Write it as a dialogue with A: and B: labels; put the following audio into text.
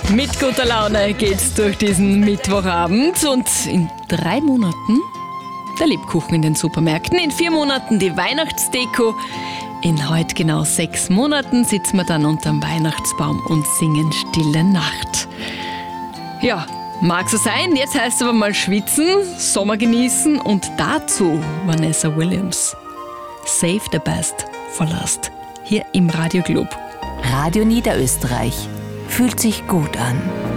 A: Mit guter Laune geht's durch diesen Mittwochabend und in 3 Monaten der Lebkuchen in den Supermärkten, in 4 Monaten die Weihnachtsdeko. In heute genau 6 Monaten sitzen wir dann unterm Weihnachtsbaum und singen Stille Nacht. Ja, mag so sein, jetzt heißt es aber mal schwitzen, Sommer genießen und dazu Vanessa Williams. Save the best for last. Hier im Radio Club.
B: Radio Niederösterreich. Fühlt sich gut an.